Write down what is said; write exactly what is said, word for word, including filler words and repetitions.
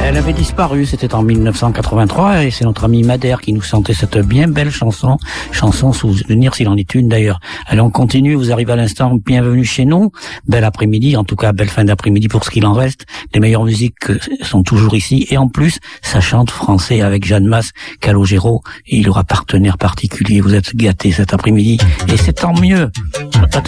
Elle avait disparu, c'était en mille neuf cent quatre-vingt-trois, et c'est notre ami Madère qui nous chantait cette bien belle chanson, chanson souvenir s'il en est une d'ailleurs. Allez, on continue, vous arrivez à l'instant, bienvenue chez nous, bel après-midi, en tout cas belle fin d'après-midi pour ce qu'il en reste, les meilleures musiques sont toujours ici, et en plus, ça chante français avec Jeanne Masse, Calogero, et il aura partenaire particulier, vous êtes gâtés cet après-midi, et c'est tant mieux.